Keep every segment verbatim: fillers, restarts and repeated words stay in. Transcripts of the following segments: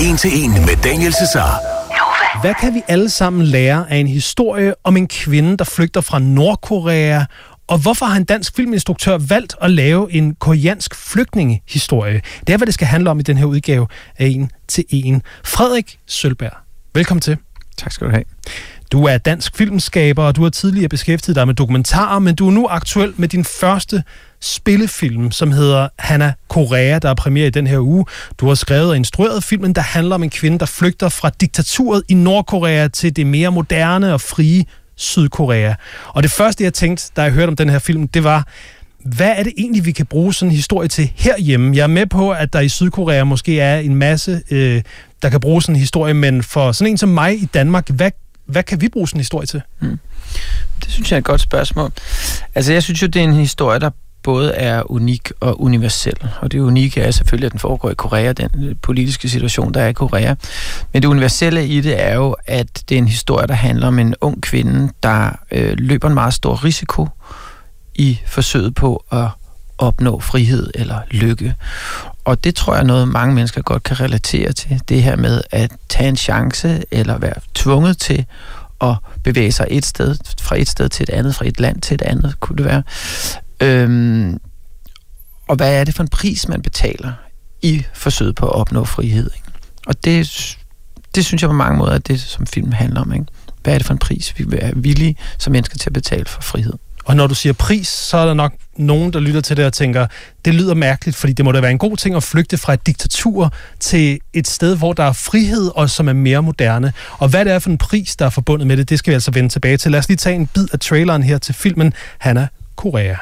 En til en med Daniel Cesar. Hvad kan vi alle sammen lære af en historie om en kvinde, der flygter fra Nordkorea? Og hvorfor har en dansk filminstruktør valgt at lave en koreansk flygtningehistorie? Det er, hvad det skal handle om i den her udgave af En til en. Frederik Sølberg, velkommen til. Tak skal du have. Du er dansk filmskaber, og du har tidligere beskæftiget dig med dokumentarer, men du er nu aktuel med din første spillefilm, som hedder Hanna Korea, der er premiere i den her uge. Du har skrevet og instrueret filmen, der handler om en kvinde, der flygter fra diktaturet i Nordkorea til det mere moderne og frie Sydkorea. Og det første, jeg tænkte, da jeg hørte om den her film, det var, hvad er det egentlig, vi kan bruge sådan en historie til herhjemme? Jeg er med på, at der i Sydkorea måske er en masse, øh, der kan bruge sådan en historie, men for sådan en som mig i Danmark, hvad Hvad kan vi bruge sådan en historie til? Hmm. Det synes jeg er et godt spørgsmål. Altså, jeg synes jo, det er en historie, der både er unik og universel. Og det unikke er selvfølgelig, at den foregår i Korea, den politiske situation, der er i Korea. Men det universelle i det er jo, at det er en historie, der handler om en ung kvinde, der øh, løber en meget stor risiko i forsøget på at opnå frihed eller lykke. Og det tror jeg er noget, mange mennesker godt kan relatere til. Det her med at tage en chance, eller være tvunget til at bevæge sig et sted, fra et sted til et andet, fra et land til et andet, kunne det være. Øhm, og hvad er det for en pris, man betaler i forsøget på at opnå frihed? Ikke? Og det, det synes jeg på mange måder er det, som filmen handler om. Ikke? Hvad er det for en pris, vi er villige som mennesker til at betale for frihed? Og når du siger pris, så er der nok nogen, der lytter til det og tænker, det lyder mærkeligt, fordi det må da være en god ting at flygte fra et diktatur til et sted, hvor der er frihed og som er mere moderne. Og hvad det er for en pris, der er forbundet med det, det skal vi altså vende tilbage til. Lad os lige tage en bid af traileren her til filmen Hanna Korea.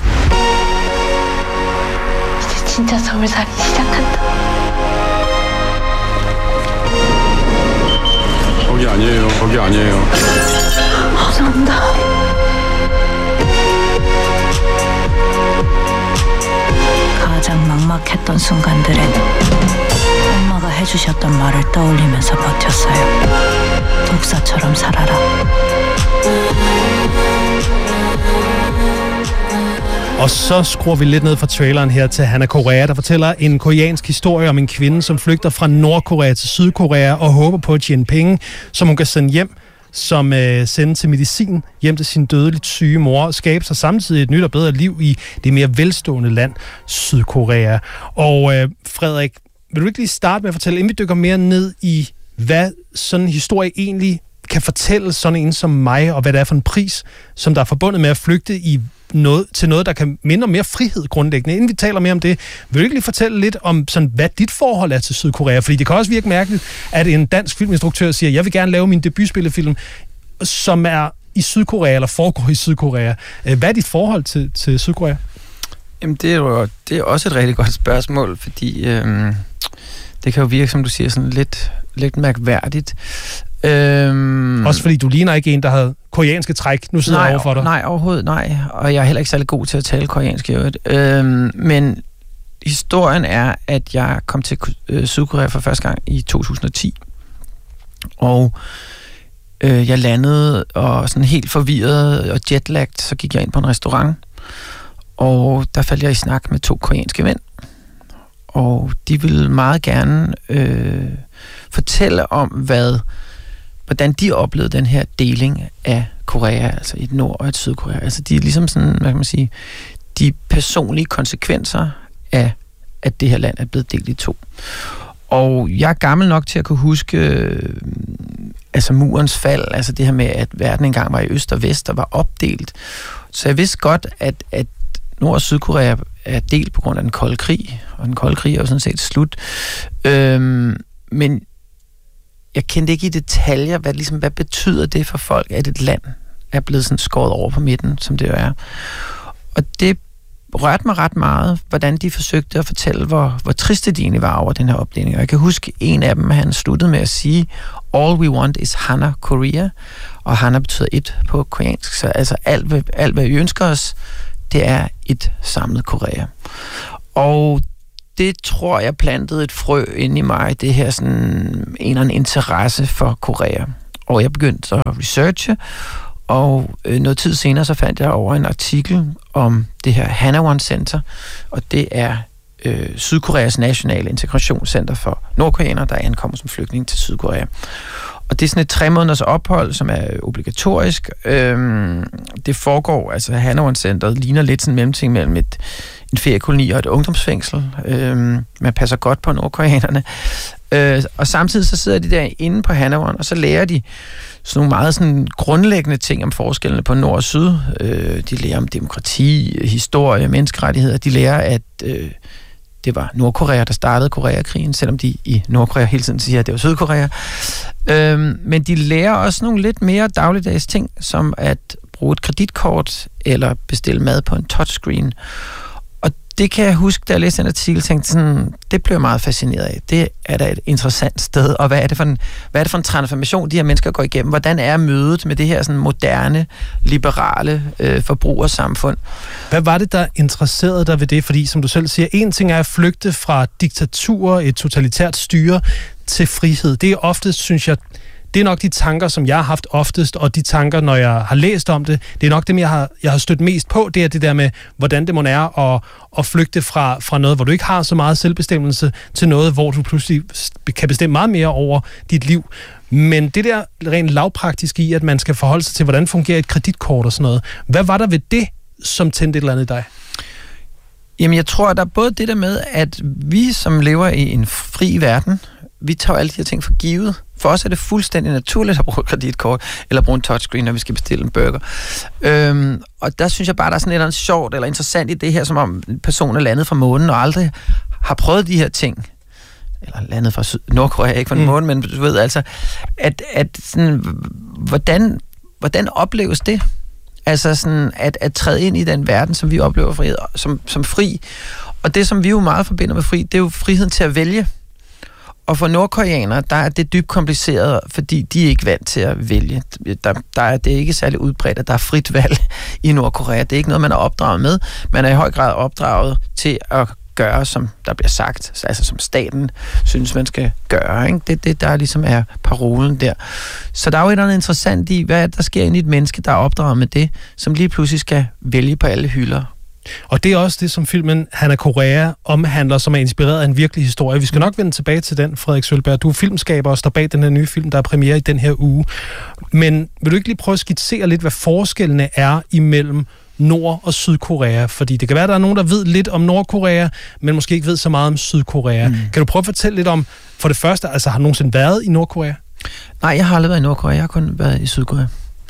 이제 진짜 서울살이 시작한다. 거기 아니에요. 거기 아니에요. 무서운다. 가장 막막했던 순간들엔 엄마가 해주셨던 말을 떠올리면서 버텼어요. 독사처럼 살아라. Og så skruer vi lidt ned fra traileren her til Hanna Korea, der fortæller en koreansk historie om en kvinde, som flygter fra Nordkorea til Sydkorea og håber på at tjene penge, som hun kan sende hjem, som øh, sende til medicin hjem til sin dødeligt syge mor, og skabe sig samtidig et nyt og bedre liv i det mere velstående land, Sydkorea. Og øh, Frederik, vil du ikke lige starte med at fortælle, inden vi dykker mere ned i, hvad sådan en historie egentlig kan fortælle sådan en som mig, og hvad det er for en pris, som der er forbundet med at flygte i noget, til noget, der kan minde om mere frihed grundlæggende. Inden vi taler mere om det, vil du ikke lige fortælle lidt om, sådan, hvad dit forhold er til Sydkorea? Fordi det kan også virke mærkeligt, at en dansk filminstruktør siger, jeg vil gerne lave min debutspillefilm, som er i Sydkorea, eller foregår i Sydkorea. Hvad er dit forhold til, til Sydkorea? Jamen, det er jo det er også et rigtig godt spørgsmål, fordi øhm, det kan jo virke, som du siger, sådan lidt, lidt mærkværdigt. Øhm, Også fordi du ligner ikke en, der havde koreanske træk. Nu sidder nej, jeg over for dig. Nej, overhovedet nej. Og jeg er heller ikke særlig god til at tale koreansk i øvrigt. Øhm, men historien er, at jeg kom til øh, Sydkorea for første gang i to tusind og ti. Og øh, jeg landede og sådan helt forvirret og jetlagt, så gik jeg ind på en restaurant. Og der faldt jeg i snak med to koreanske mænd. Og de ville meget gerne øh, fortælle om, hvad hvordan de oplevede den her deling af Korea, altså et Nord- og et Sydkorea. Altså de er ligesom sådan, hvad kan man sige, de personlige konsekvenser af, at det her land er blevet delt i to. Og jeg er gammel nok til at kunne huske øh, altså murens fald, altså det her med, at verden engang var i øst og vest og var opdelt. Så jeg vidste godt, at, at Nord- og Sydkorea er delt på grund af den kolde krig, og den kolde krig er jo sådan set slut. Øhm, men jeg kendte ikke i detaljer, hvad, ligesom, hvad betyder det for folk, at et land er blevet sådan skåret over på midten, som det jo er. Og det rørte mig ret meget, hvordan de forsøgte at fortælle, hvor, hvor triste de egentlig var over den her opdeling. Og jeg kan huske, en af dem, han sluttede med at sige, all we want is Hanna Korea, og Hanna betyder et på koreansk, så altså alt, hvad, alt, hvad vi ønsker os, det er et samlet Korea. Og det tror jeg plantede et frø inde i mig, det her sådan en eller anden interesse for Korea. Og jeg begyndte at researche, og øh, noget tid senere så fandt jeg over en artikel om det her Hanawon Center, og det er øh, Sydkoreas nationale integrationscenter for nordkoreanere, der ankommer som flygtning til Sydkorea. Og det er sådan et tre måneders ophold, som er obligatorisk. Øhm, det foregår, altså Hanwon-centret ligner lidt sådan en mellemting mellem et, en feriekoloni og et ungdomsfængsel. Øhm, man passer godt på nordkoreanerne. Øh, og samtidig så sidder de der inde på Hanwon, og så lærer de sådan nogle meget sådan grundlæggende ting om forskellene på nord og syd. Øh, de lærer om demokrati, historie, menneskerettigheder. De lærer, at øh, det var Nordkorea, der startede Koreakrigen, selvom de i Nordkorea hele tiden siger, at det var Sydkorea. Øhm, men de lærer også nogle lidt mere dagligdags ting, som at bruge et kreditkort eller bestille mad på en touchscreen. Og det kan jeg huske, da jeg læste en artikel, tænkte sådan, det blev jeg meget fascineret af. Det er da et interessant sted, og hvad er det for en, hvad er det for en transformation, de her mennesker går igennem? Hvordan er mødet med det her sådan moderne, liberale øh, forbrugersamfund? Hvad var det, der interesserede dig ved det? Fordi, som du selv siger, en ting er at flygte fra diktatur, et totalitært styre, til frihed. Det er oftest, synes jeg, det er nok de tanker, som jeg har haft oftest, og de tanker, når jeg har læst om det, det er nok dem, jeg har, jeg har stødt mest på, det er det der med, hvordan det må er at, at flygte fra, fra noget, hvor du ikke har så meget selvbestemmelse, til noget, hvor du pludselig kan bestemme meget mere over dit liv. Men det der rent lavpraktiske i, at man skal forholde sig til, hvordan fungerer et kreditkort og sådan noget. Hvad var der ved det, som tændte et eller andet i dig? Jamen, jeg tror, at der er både det der med, at vi, som lever i en fri verden, vi tager alle de her ting for givet. For os er det fuldstændig naturligt at bruge et kreditkort, eller bruge en touchscreen, når vi skal bestille en burger. Øhm, og der synes jeg bare, der er sådan et eller andet sjovt eller interessant i det her, som om en person er landet fra månen og aldrig har prøvet de her ting. Eller landet fra Nordkorea, ikke fra en mm. måne, men du ved altså, at, at sådan, hvordan, hvordan opleves det? Altså sådan, at, at træde ind i den verden, som vi oplever frihed, som, som fri. Og det, som vi jo meget forbinder med fri, det er jo friheden til at vælge. Og for nordkoreanere, der er det dybt kompliceret, fordi de er ikke vant til at vælge. Der, der er det ikke særlig udbredt, at der er frit valg i Nordkorea. Det er ikke noget, man er opdraget med. Man er i høj grad opdraget til at gøre, som der bliver sagt, altså som staten synes, man skal gøre. Ikke? Det er det, der ligesom er parolen der. Så der er jo et eller andet interessant i, hvad der sker inde i et menneske, der er opdraget med det, som lige pludselig skal vælge på alle hylder. Og det er også det, som filmen Hanna Korea omhandler, som er inspireret af en virkelig historie. Vi skal nok vende tilbage til den, Frederik Sølberg. Du er filmskaber og står bag den her nye film, der er premiere i den her uge. Men vil du ikke lige prøve at skitsere lidt, hvad forskellene er imellem Nord- og Sydkorea? Fordi det kan være, at der er nogen, der ved lidt om Nordkorea, men måske ikke ved så meget om Sydkorea. Mm. Kan du prøve at fortælle lidt om, for det første, altså har du nogensinde været i Nordkorea? Nej, jeg har aldrig været i Nordkorea. Jeg har kun været i Sydkorea.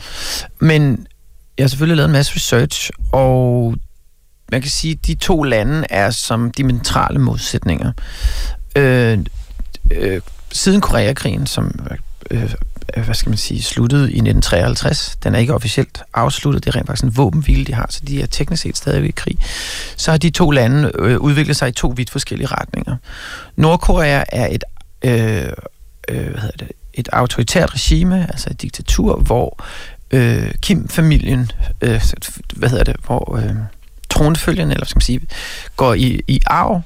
Men jeg har selvfølgelig lavet en masse research, og man kan sige, at de to lande er som diametrale modsætninger. Øh, øh, siden Koreakrigen, som øh, hvad skal man sige, sluttede i nitten treoghalvtreds, den er ikke officielt afsluttet, det er rent faktisk en våbenhvile, de har, så de er teknisk set stadig i krig, så har de to lande øh, udviklet sig i to vidt forskellige retninger. Nordkorea er et, øh, øh, hvad hedder det, et autoritært regime, altså et diktatur, hvor øh, Kim-familien, øh, hvad hedder det, hvor øh, tronfølgen, eller skal man sige, går i, i arv,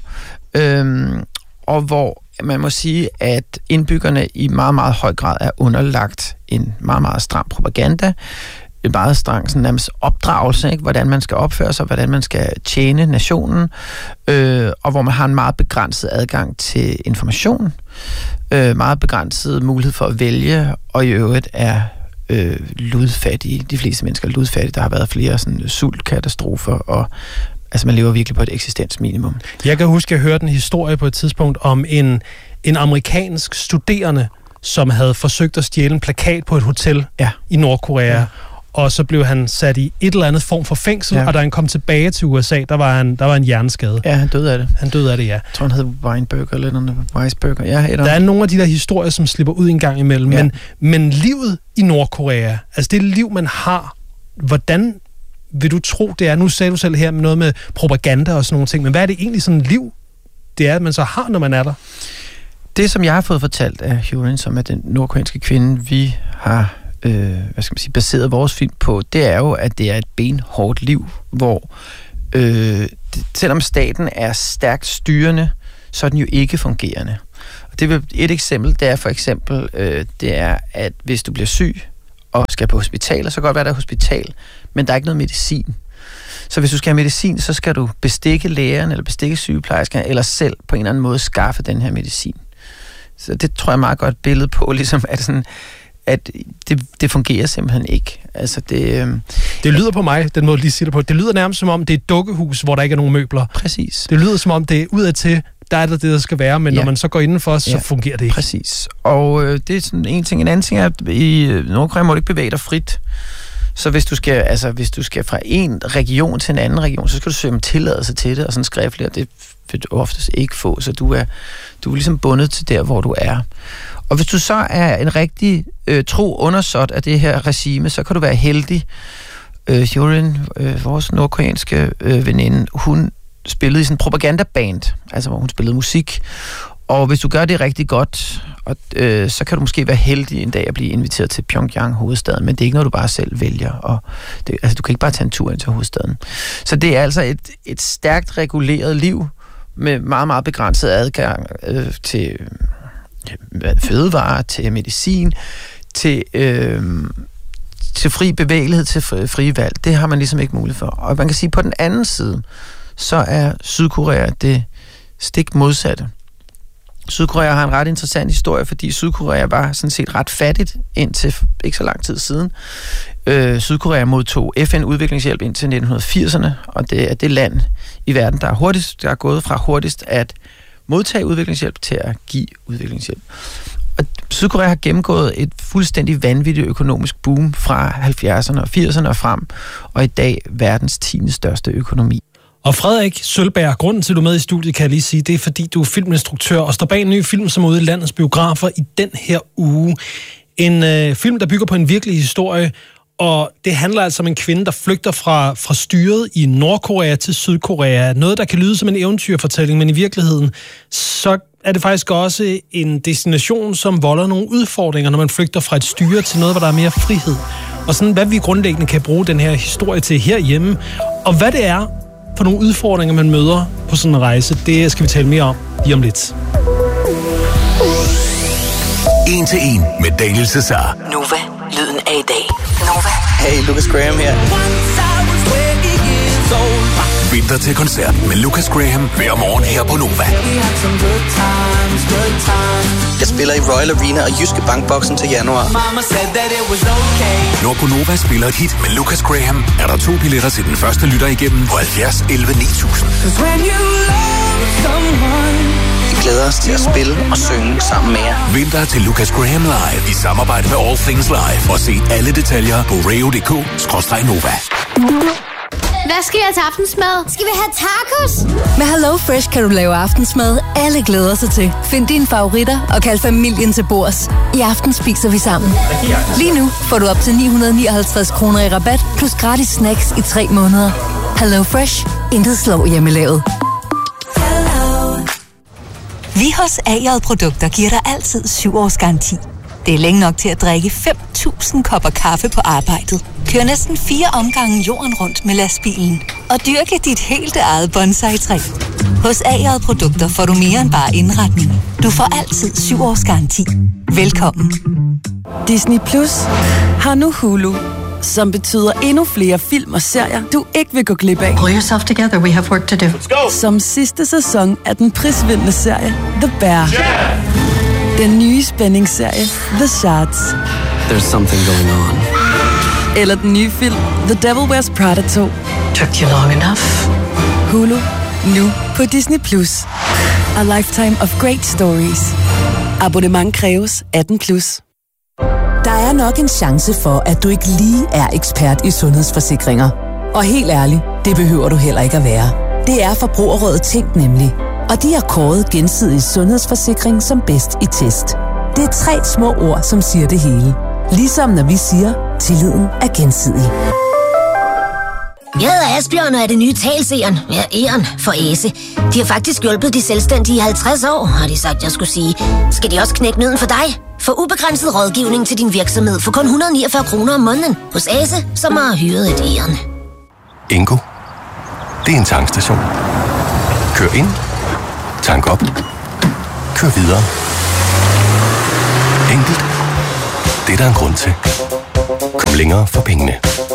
øhm, og hvor man må sige, at indbyggerne i meget, meget høj grad er underlagt en meget, meget stram propaganda, en meget streng sådan nærmest opdragelse, ikke? Hvordan man skal opføre sig, hvordan man skal tjene nationen, øh, og hvor man har en meget begrænset adgang til information, øh, meget begrænset mulighed for at vælge, og i øvrigt er øh, ludfattige. De fleste mennesker er ludfattige. Der har været flere sådan sultkatastrofer, og altså man lever virkelig på et eksistensminimum. Jeg kan huske, at jeg hørte en historie på et tidspunkt om en, en amerikansk studerende, som havde forsøgt at stjæle en plakat på et hotel ja. i Nordkorea. Ja. Og så blev han sat i et eller andet form for fængsel, ja. og da han kom tilbage til U S A, der var han, der var en hjerneskade. Ja, han døde af det. Han døde af det, ja. Jeg tror, han hed Weinberger eller noget. Weisberger. Ja, der er nogle af de der historier, som slipper ud en gang imellem. Ja. Men, men livet i Nordkorea, altså det liv, man har, hvordan vil du tro, det er? Nu sagde du selv her med noget med propaganda og sådan nogle ting, men hvad er det egentlig sådan et liv, det er, at man så har, når man er der? Det, som jeg har fået fortalt af Hyun, som er den nordkoreanske kvinde, vi har øh, hvad skal man sige, baseret vores film på, det er jo, at det er et benhårdt liv, hvor øh, det, selvom staten er stærkt styrende, så er den jo ikke fungerende. Og det er et eksempel, det er for eksempel, øh, det er, at hvis du bliver syg og skal på hospital, så kan godt være, der er hospital, men der er ikke noget medicin. Så hvis du skal have medicin, så skal du bestikke lægeren, eller bestikke sygeplejerskerne, eller selv på en eller anden måde skaffe den her medicin. Så det tror jeg er meget godt billede på, ligesom at, sådan, at det, det fungerer simpelthen ikke. Altså det, øh, det lyder på mig, den måde lige siger det på, det lyder nærmest som om, det er et dukkehus, hvor der ikke er nogen møbler. Præcis. Det lyder som om, det er udadtil, der er det, det der skal være, men ja. Når man så går indenfor, så ja. Fungerer det ikke. Præcis. Og øh, det er sådan en ting. En anden ting er, at i Nordkorea må du ikke bevæge dig frit. Så hvis du skal, altså, hvis du skal fra en region til en anden region, så skal du søge om tilladelse til det, og sådan skriftligt, og det vil du oftest ikke få, så du er, du er ligesom bundet til der, hvor du er. Og hvis du så er en rigtig øh, tro undersåt af det her regime, så kan du være heldig. Øh, Hyun, øh, vores nordkoreanske øh, veninde, hun spillede i sådan en propagandaband, altså hvor hun spillede musik. Og hvis du gør det rigtig godt, og, øh, så kan du måske være heldig en dag at blive inviteret til Pyongyang, hovedstaden, men det er ikke noget, du bare selv vælger. Og det, altså, du kan ikke bare tage en tur ind til hovedstaden. Så det er altså et, et stærkt reguleret liv med meget, meget begrænset adgang øh, til øh, fødevarer, til medicin, til, øh, til fri bevægelighed, til fri, fri valg. Det har man ligesom ikke mulighed for. Og man kan sige, på den anden side, så er Sydkorea det stik modsatte. Sydkorea har en ret interessant historie, fordi Sydkorea var sådan set ret fattigt indtil ikke så lang tid siden. Øh, Sydkorea modtog F N-udviklingshjælp indtil nitten firserne, og det er det land i verden, der er hurtigst, der er gået fra hurtigst at modtage udviklingshjælp til at give udviklingshjælp. Og Sydkorea har gennemgået et fuldstændig vanvittigt økonomisk boom fra halvfjerdserne og firserne og frem, og i dag verdens tiende største økonomi. Og Frederik Sølberg, grunden til, at du er med i studiet, kan jeg lige sige, det er, fordi du er filminstruktør og står bag en ny film, som er ude i landets biografer i den her uge. En øh, film, der bygger på en virkelig historie, og det handler altså om en kvinde, der flygter fra, fra styret i Nordkorea til Sydkorea. Noget, der kan lyde som en eventyrfortælling, men i virkeligheden, så er det faktisk også en destination, som volder nogle udfordringer, når man flygter fra et styre til noget, hvor der er mere frihed. Og sådan, hvad vi grundlæggende kan bruge den her historie til herhjemme, og hvad det er for nogle udfordringer, man møder på sådan en rejse, det skal vi tale mere om lige om lidt. En til en med Daniel Cesar. Nova, lyden af i dag. Nova. Hey, Lucas Graham her. Vinter til koncert med Lucas Graham hver morgen her på Nova. Jeg spiller i Royal Arena og Jyske Bankboksen til januar. Når på Nova spiller et hit med Lucas Graham, er der to billetter til den første lytter igennem på halvfjerds elleve ni tusind. Vi glæder os til at spille og synge sammen med jer. Vinter til Lucas Graham Live i samarbejde med All Things Live. Og se alle detaljer på radio punktum d k skråstreg nova. Hvad skal jeg til aftensmad? Skal vi have tacos? Med Hello Fresh kan du lave aftensmad, alle glæder sig til. Find dine favoritter og kald familien til bords. I aften spiser vi sammen. Lige nu får du op til ni hundrede nioghalvtreds kroner i rabat, plus gratis snacks i tre måneder. Hello Fresh. Intet slår hjemmelavet. Vi hos A J Produkter giver dig altid syv års garanti. Det er længe nok til at drikke fem tusind kopper kaffe på arbejdet. Kør næsten fire omgange jorden rundt med lastbilen. Og dyrke dit helt eget bonsai-træ. Hos A J Produkter får du mere end bare indretning. Du får altid syv års garanti. Velkommen. Disney Plus har nu Hulu, som betyder endnu flere film og serier, du ikke vil gå glip af. Pull yourself together, we have work to do. Let's go. Som sidste sæson af den prisvindende serie The Bear. Yeah. Den nye spændingsserie The Shards. There's something going on. Eller den nye film The Devil Wears Prada to. Took you long enough. Hulu, nu på Disney Plus. A lifetime of great stories. Abonnement kræves atten plus. Der er nok en chance for, at du ikke lige er ekspert i sundhedsforsikringer. Og helt ærligt, det behøver du heller ikke at være. Det er Forbrugerrådet Tænk nemlig. Og de har kåret Gensidig Sundhedsforsikring som bedst i test. Det er tre små ord, som siger det hele. Ligesom når vi siger, tilliden er gensidig. Jeg hedder Asbjørn og er det nye talseren. Ja, æren for Æse. De har faktisk hjulpet de selvstændige i halvtreds år, har de sagt, jeg skulle sige. Skal de også knække nøden for dig? For ubegrænset rådgivning til din virksomhed for kun et hundrede og niogfyrre kroner om måneden hos Æse, som har hyret et æren. Ingo, det er en tankstation. Kør ind. Tank op. Kør videre. Enkelt. Det er der en grund til. Kom længere for pengene.